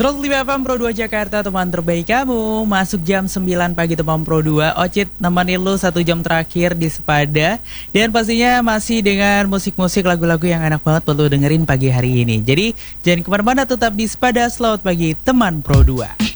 105 FM Pro 2 Jakarta, teman terbaik kamu. Masuk jam 9 pagi teman Pro 2. Ocit nemenin lu 1 jam terakhir di Sepada. Dan pastinya masih dengan musik-musik lagu-lagu yang enak banget perlu dengerin pagi hari ini. Jadi jangan kemana-mana, tetap di Sepada. Selamat pagi teman Pro 2.